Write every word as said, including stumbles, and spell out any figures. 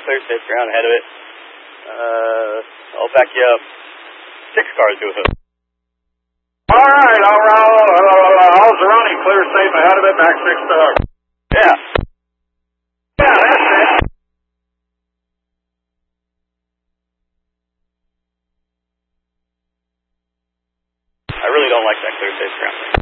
clear safe ground ahead of it. Uh, I'll back you up. Six cars to a hook. All right, all right. All's running, clear safe ahead of it, back six to hook. Yeah. Yeah, that's it. I really don't like that clear safe ground.